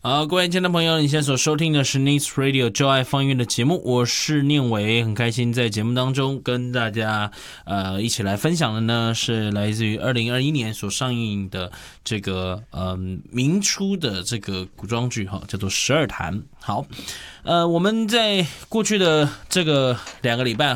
好，各位亲爱的朋友，你现在所收听的是 Needs Radio 就爱放音乐的节目，我是念伟，很开心在节目当中跟大家一起来分享的呢是来自于2021年所上映的这个明初的这个古装剧哈，叫做《十二潭》。好，我们在过去的这个2个礼拜